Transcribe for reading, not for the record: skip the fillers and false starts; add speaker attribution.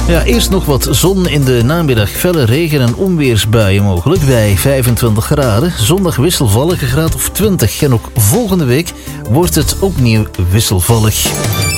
Speaker 1: Ja, eerst nog wat zon in de namiddag. Felle regen- en onweersbuien mogelijk bij 25 graden. Zondag wisselvallig, een graad of 20. En ook volgende week wordt het opnieuw wisselvallig.